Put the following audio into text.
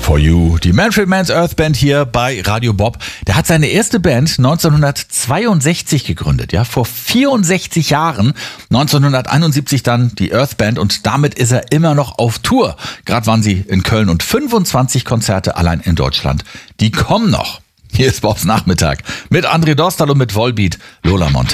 For You. Die Manfred Mann's Earth Band hier bei Radio Bob. Der hat seine erste Band 1962 gegründet, ja, vor 64 Jahren. 1971 dann die Earth Band und damit ist er immer noch auf Tour. Gerade waren sie in Köln und 25 Konzerte allein in Deutschland. Die kommen noch. Hier ist Bobs Nachmittag mit André Dostal und mit Volbeat, Lola Montez.